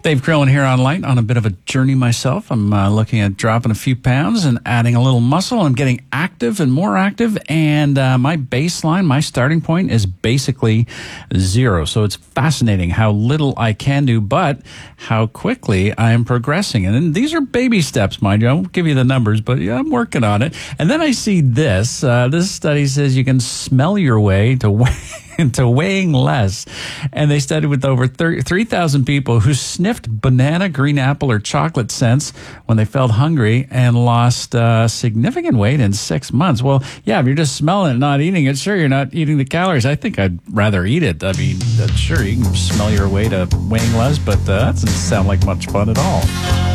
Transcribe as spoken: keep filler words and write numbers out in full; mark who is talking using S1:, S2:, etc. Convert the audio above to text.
S1: Dave Crillin here on Light, on a bit of a journey myself. I'm uh, looking at dropping a few pounds and adding a little muscle. I'm getting active and more active, and uh, my baseline, my starting point is basically zero. So it's fascinating how little I can do, but how quickly I am progressing. And then these are baby steps, mind you. I won't give you the numbers, but yeah, I'm working on it. And then I see this. Uh, this study says you can smell your way to weigh into weighing less. And they studied with over three thousand people who sniffed banana, green apple, or chocolate scents when they felt hungry and lost uh, significant weight in six months. Well, yeah, if you're just smelling it, not eating it, sure, you're not eating the calories. I think I'd rather eat it. I mean, uh, sure, you can smell your way to weighing less, but uh, that doesn't sound like much fun at all.